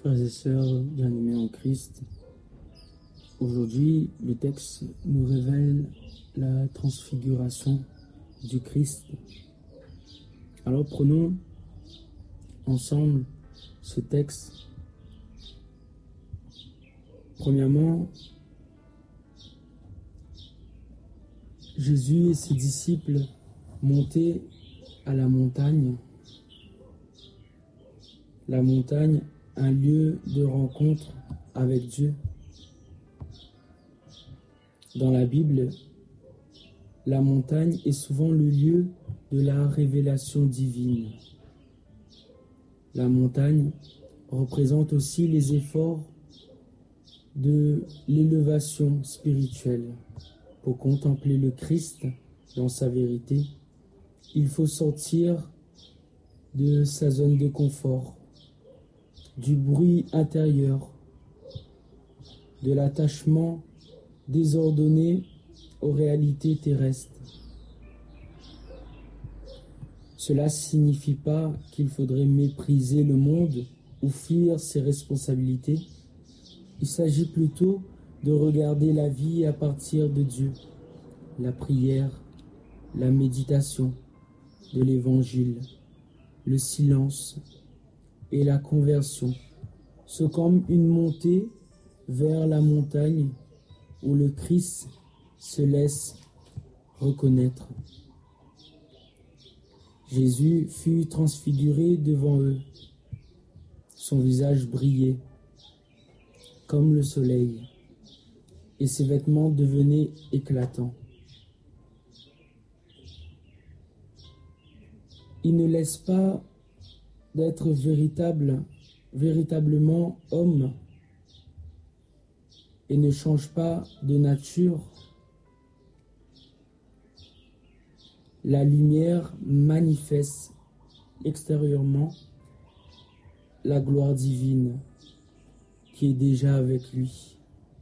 Frères et sœurs bien-aimés en Christ, aujourd'hui le texte nous révèle la transfiguration du Christ. Alors prenons ensemble ce texte. Premièrement, Jésus et ses disciples montaient à la montagne. La montagne, un lieu de rencontre avec Dieu. Dans la Bible, la montagne est souvent le lieu de la révélation divine. La montagne représente aussi les efforts de l'élévation spirituelle. Pour contempler le Christ dans sa vérité, il faut sortir de sa zone de confort, du bruit intérieur, de l'attachement désordonné aux réalités terrestres. Cela ne signifie pas qu'il faudrait mépriser le monde ou fuir ses responsabilités. Il s'agit plutôt de regarder la vie à partir de Dieu, la prière, la méditation de l'Évangile, le silence et la conversion. C'est comme une montée vers la montagne où le Christ se laisse reconnaître. Jésus fut transfiguré devant eux. Son visage brillait comme le soleil et ses vêtements devenaient éclatants. Il ne laisse pas d'être véritablement homme et ne change pas de nature. La lumière manifeste extérieurement la gloire divine qui est déjà avec lui.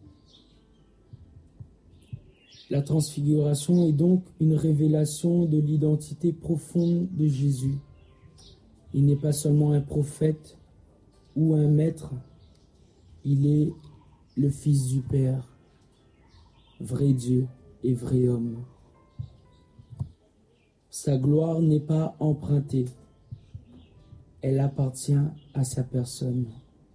La transfiguration est donc une révélation de l'identité profonde de Jésus. Il n'est pas seulement un prophète ou un maître, il est le Fils du Père, vrai Dieu et vrai homme. Sa gloire n'est pas empruntée, elle appartient à sa personne.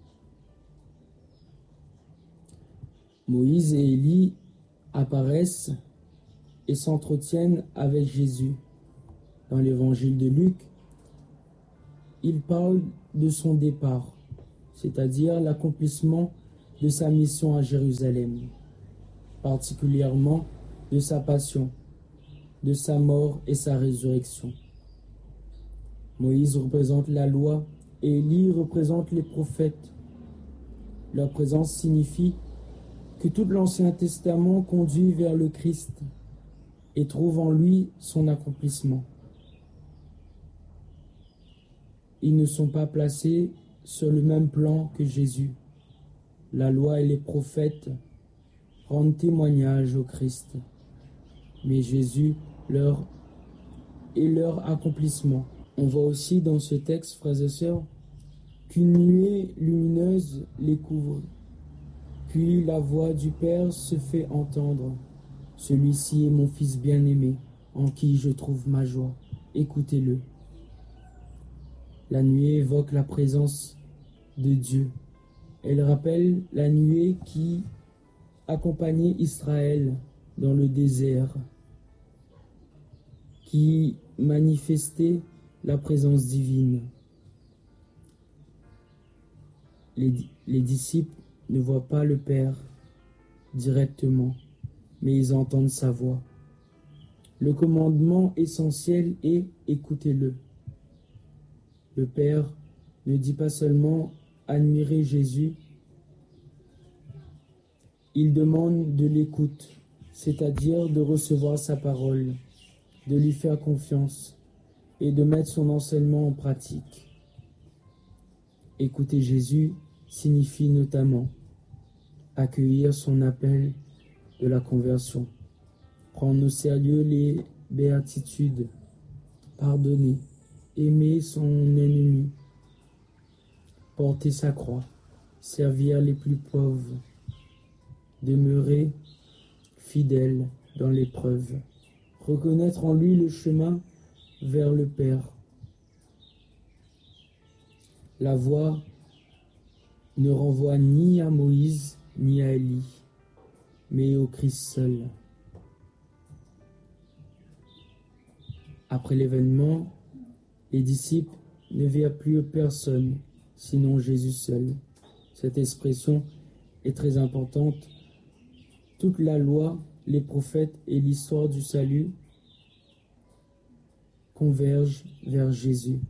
Moïse et Élie apparaissent et s'entretiennent avec Jésus. Dans l'évangile de Luc, il parle de son départ, c'est-à-dire l'accomplissement de sa mission à Jérusalem, particulièrement de sa passion, de sa mort et sa résurrection. Moïse représente la loi et Élie représente les prophètes. Leur présence signifie que tout l'Ancien Testament conduit vers le Christ et trouve en lui son accomplissement. Ils ne sont pas placés sur le même plan que Jésus. La loi et les prophètes rendent témoignage au Christ, mais Jésus est leur accomplissement. On voit aussi dans ce texte, frères et sœurs, qu'une nuée lumineuse les couvre. Puis la voix du Père se fait entendre. Celui-ci est mon Fils bien-aimé, en qui je trouve ma joie. Écoutez-le. La nuée évoque la présence de Dieu. Elle rappelle la nuée qui accompagnait Israël dans le désert, qui manifestait la présence divine. Les disciples ne voient pas le Père directement, mais ils entendent sa voix. Le commandement essentiel est « écoutez-le ». Le Père ne dit pas seulement « admirez Jésus », il demande de l'écoute, c'est-à-dire de recevoir sa parole, de lui faire confiance et de mettre son enseignement en pratique. Écouter Jésus signifie notamment accueillir son appel de la conversion, prendre au sérieux les béatitudes, pardonner, aimer son ennemi, porter sa croix servir les plus pauvres, demeurer fidèle dans l'épreuve, reconnaître en lui le chemin vers le Père. La voie ne renvoie ni à Moïse ni à Élie, mais au Christ seul. Après l'événement, les disciples ne virent plus personne, sinon Jésus seul. Cette expression est très importante. Toute la loi, les prophètes et l'histoire du salut convergent vers Jésus.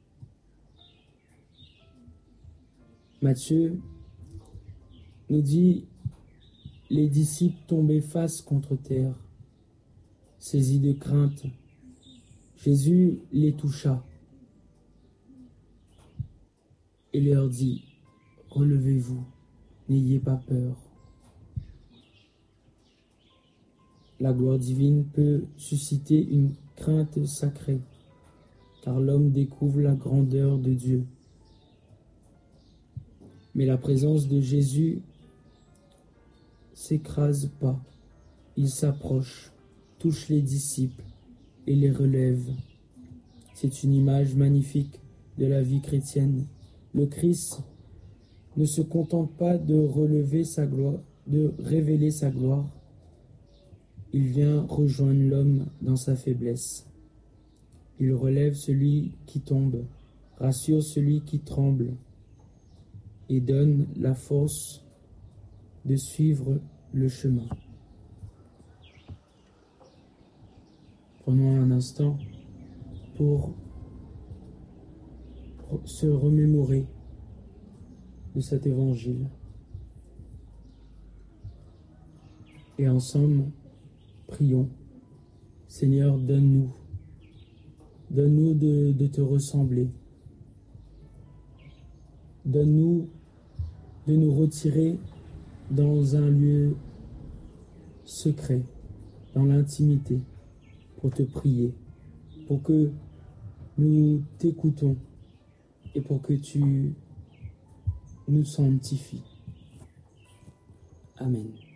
Matthieu nous dit, les disciples tombaient face contre terre, saisis de crainte. Jésus les toucha et leur dit, relevez-vous, n'ayez pas peur. La gloire divine peut susciter une crainte sacrée, car l'homme découvre la grandeur de Dieu. Mais la présence de Jésus s'écrase pas, il s'approche, touche les disciples et les relève. C'est une image magnifique de la vie chrétienne. Le Christ ne se contente pas de relever sa gloire, de révéler sa gloire. Il vient rejoindre l'homme dans sa faiblesse. Il relève celui qui tombe, rassure celui qui tremble et donne la force de suivre le chemin. Prenons un instant pour se remémorer de cet évangile. Et ensemble, prions. Seigneur, donne-nous de te ressembler. Donne-nous de nous retirer dans un lieu secret, dans l'intimité, pour te prier, pour que nous t'écoutons et pour que tu nous sanctifies. Amen.